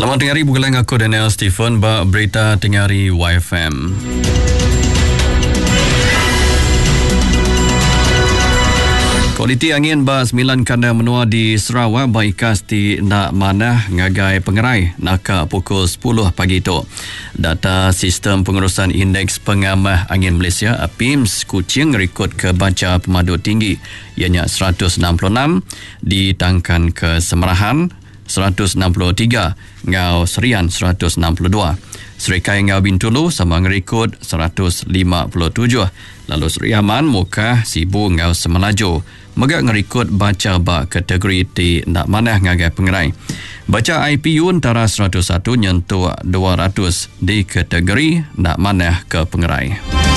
Selamat tengah hari, bukan aku Daniel Stephen, berita tengah hari YFM. Kualiti angin 9 kanda menua di Sarawak baikas di nak manah ngagai pengerai naka pukul 10 pagi itu. Data Sistem Pengurusan Indeks Pengamah Angin Malaysia (PIMS) Kuching rekod kebaca pemadu tinggi ianya 166, ditangkan ke Semerahan 163, Ngau Serian 162. Serikai Ngau Bintulu sama ngerekod 157. Lalu Seri Aman Mukah Sibu Ngau Semelajo megak ngerekod baca bak kategori di nak manah ngagai pengerai. Baca IPU antara 101 nyentuh 200 di kategori nak manah ke pengerai.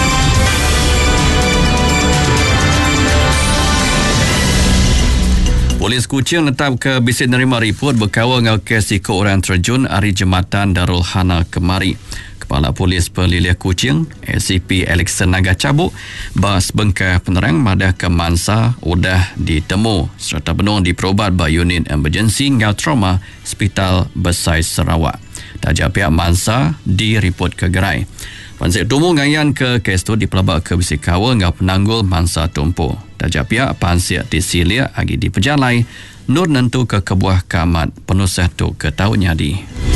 Polis Kuching tetap ke bisik nerima report berkawal dengan kes ikut orang terjun hari Jumatan Darul Hana kemari. Kepala Polis Pelilih Kuching, ACP Alexander Naga cabut, bas bengkah penerang madah ke Mansa udah ditemu serta penuh diperobat by unit emergency ngau trauma Hospital Besar Sarawak. Tajak pihak Mansa direport ke gerai. Pansik tumu ngayan ke kes tu dipelabak ke bisik kawal ngau penanggul Mansa Tumpu. Tajak pihak pansik disilia agi dipejalai nur nentu ke kebuah kamat penusah tu ke tahun nyadi.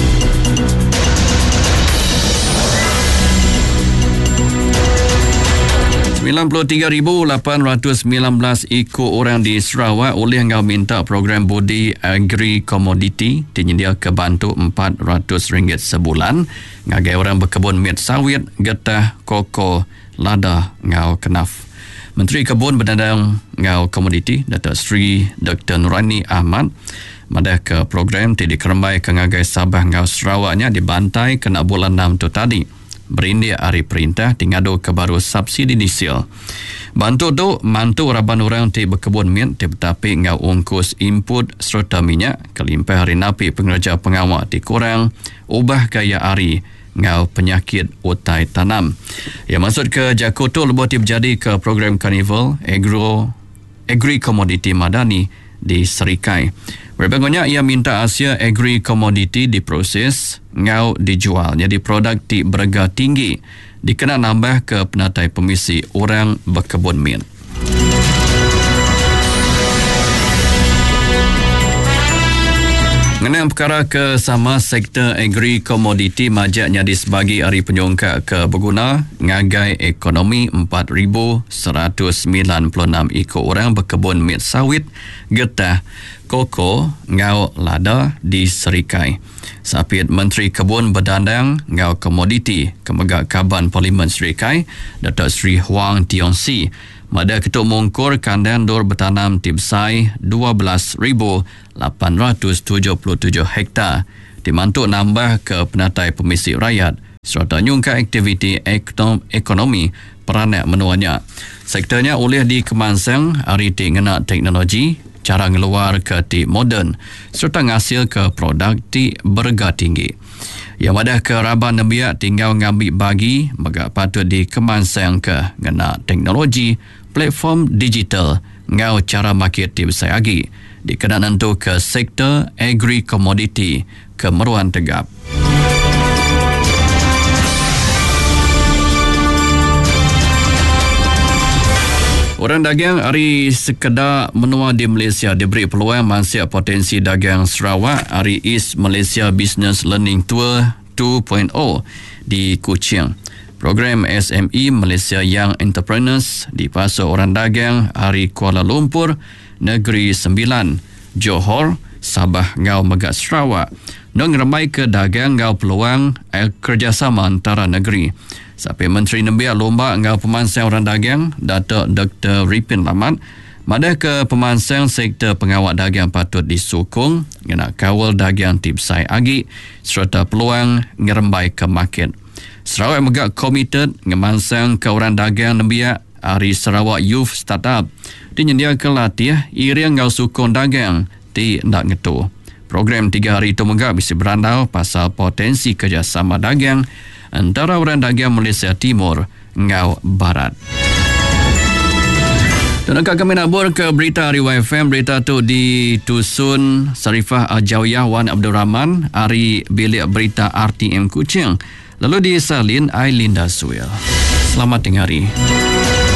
$93,819 ikut orang di Sarawak oleh ngau minta program budi agri komoditi dinyedia ke bantu RM400 sebulan ngagai orang berkebun mit sawit, getah, koko, lada ngau kenaf. Menteri Kebun Berdandang ngau komoditi Datuk Seri Dr. Nurani Ahmad madah ke program tidak kerembai ke ngagai Sabah ngau Sarawaknya dibantai kena bulan 6 tu tadi. Berindik hari perintah tingadu ke baru subsidi diesel. Bantu tu mantu raban orang ti berkebun mit ti bertapi ngau ungkus input serta minyak kelimpah hari napi pengerja pengawal ti kurang ubah gaya hari ngau penyakit utai tanam. Yang maksud ke Jakoto lebuh ti berjadi ke program Carnival Agri Commodity Madani di Serikai. Berbagainya ia minta Asia Agri Commodity diproses ngau dijual jadi produk di berharga tinggi dikena nambah ke penatai pemisi orang berkebun mit. Mengenai perkara ke sama sektor agri komoditi majaknya di sebagai hari penyongkak ke berguna ngagai ekonomi 4,196 ikut orang berkebun mit sawit, getah, koko, ngau lada di Serikai. Sapit Menteri Kebun Berdandang ngau komoditi Kemegak Kaban Parlimen Serikai, Datuk Seri Huang Tionsi mada ketuk mungkur kandang dor bertanam tibsai 12,877 hektar dimantuk nambah ke penatai pemisi rakyat serta nyungka aktiviti ekonomi peranak menuanya. Sektornya oleh dikemansang hari ti ngena teknologi cara ngeluar ke ti moden serta ngasil ke produk ti berharga tinggi. Yang madah ke raban nebiak tinggal ngambil bagi megak patut dikemansang ke ngena teknologi platform digital ngau cara market ti besar lagi dikena nentu ke sektor agri komoditi kemeruan tegap. Orang dagang hari sekedar menua di Malaysia diberi peluang mansiap potensi dagang Sarawak hari East Malaysia Business Learning Tour 2.0 di Kuching. Program SME Malaysia Young Entrepreneurs di Pasar Orang Dagang hari Kuala Lumpur, Negeri Sembilan, Johor, Sabah ngau Megat Sarawak. Nong ramai ke dagang ngau peluang kerjasama antara negeri. Sampai Menteri Nembiak Lomba ngau pemansang orang dagang, Datuk Dr. Ripin Lamat, madah ke pemansang sektor pengawal dagang patut disokong ngena kawal dagang tipsai agi serta peluang ngerembai ke market. Sarawak megak komited ngemansang ke orang dagang Nembiak hari Sarawak Youth Startup dinyediakan latih iriang ngau sukong dagang di nak ngetu. Program 3 hari itu megak bisa berandau pasal potensi kerjasama dagang antara orang dagang Malaysia Timur ngau Barat. Dan kami nabur ke berita Riwayat FM. Berita tu ditusun Sarifah Jawiyah Wan Abdul Rahman, Ari Bilik Berita RTM Kuching. Lalu disalin Ailinda Suil. Selamat dengar hari.